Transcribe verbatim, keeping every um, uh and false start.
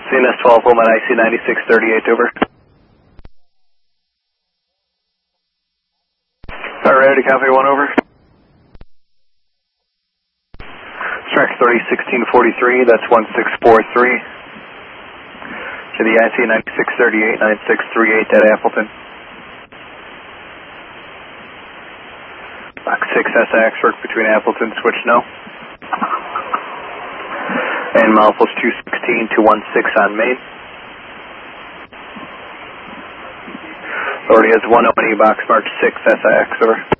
C N S twelve, Pullman I C ninety-six thirty-eight, over. Alright, ready to copy, one over. Strike thirty sixteen forty-three, that's one six four three. To the I C ninety-six thirty-eight, nine six three eight at Appleton. Box six S I X work between Appleton, switch no. And Malpos two sixteen to one six on main. Already has one opening, box mark six S I X, over.